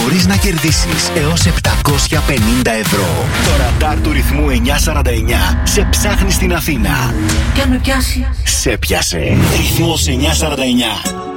μπορείς να κερδίσεις έως 750 ευρώ. Το ραντάρ του ρυθμού 949 σε ψάχνει στην Αθήνα. Και αν με πιάσει. Σε πιάσε. Ρυθμός 949.